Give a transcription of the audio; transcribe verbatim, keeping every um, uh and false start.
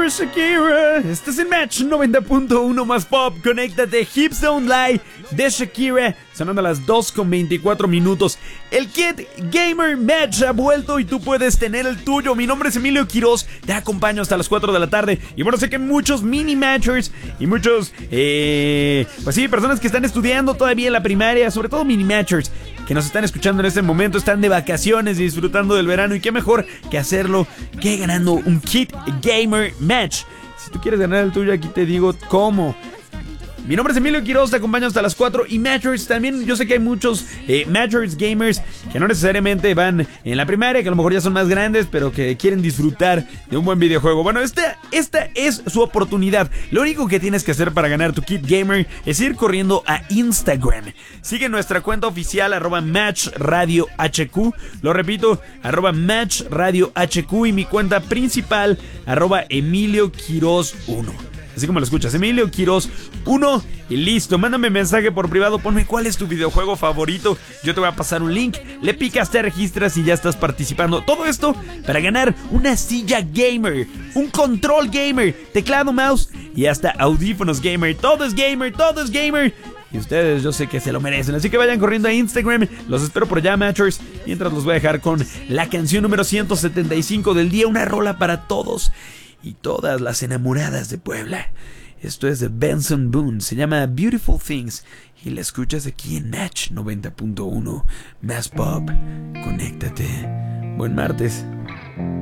Shakira, Shakira. Estás en Match noventa punto uno más pop. Conéctate. Hips Don't Lie de Shakira. Sonando a las dos con veinticuatro minutos. El Kid Gamer Match ha vuelto y tú puedes tener el tuyo. Mi nombre es Emilio Quiroz. Te acompaño hasta las cuatro de la tarde. Y bueno, sé que muchos mini matchers y muchos, eh, pues sí, personas que están estudiando todavía en la primaria, sobre todo mini matchers, que nos están escuchando en este momento, están de vacaciones y disfrutando del verano. Y qué mejor que hacerlo que ganando un Kid Gamer Match. Si tú quieres ganar el tuyo, aquí te digo cómo. Mi nombre es Emilio Quiroz, te acompaño hasta las cuatro. Y Matchers también, yo sé que hay muchos eh, Matchers gamers que no necesariamente van en la primaria, que a lo mejor ya son más grandes, pero que quieren disfrutar de un buen videojuego. Bueno, esta, esta es su oportunidad. Lo único que tienes que hacer para ganar tu Kit Gamer es ir corriendo a Instagram. Sigue nuestra cuenta oficial, arroba Match Radio H Q. Lo repito, arroba Match Radio H Q. Y mi cuenta principal, arroba Emilio Quiroz uno. Así como lo escuchas, Emilio Quiroz uno. Y listo, mándame mensaje por privado, ponme cuál es tu videojuego favorito. Yo te voy a pasar un link, le picas, te registras y ya estás participando. Todo esto para ganar una silla gamer, un control gamer, teclado, mouse y hasta audífonos gamer. Todo es gamer, todo es gamer. Y ustedes, yo sé que se lo merecen. Así que vayan corriendo a Instagram. Los espero por allá, Matchers. Mientras los voy a dejar con la canción número ciento setenta y cinco del día. Una rola para todos y todas las enamoradas de Puebla. Esto es de Benson Boone. Se llama Beautiful Things. Y la escuchas aquí en Match noventa punto uno. Más pop. Conéctate. Buen martes.